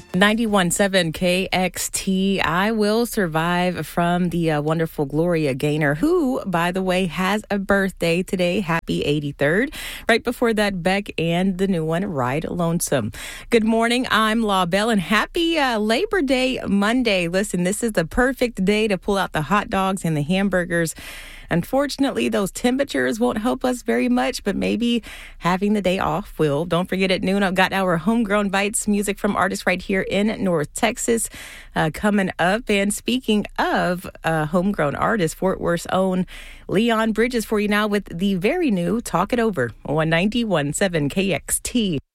91.7 KXT. I Will Survive from the wonderful Gloria Gaynor, who, by the way, has a birthday today. Happy 83rd. Right before that, Beck and the new one, Ride Lonesome. Good morning. I'm La Belle, and happy Labor Day Monday. Listen, this is the perfect day to pull out the hot dogs and the hamburgers. Unfortunately, those temperatures won't help us very much, but maybe having the day off will. Don't forget at noon, I've got our Homegrown Bites music from artists right here in North Texas coming up. And speaking of homegrown artists, Fort Worth's own Leon Bridges for you now with the very new Talk It Over on 91.7 KXT.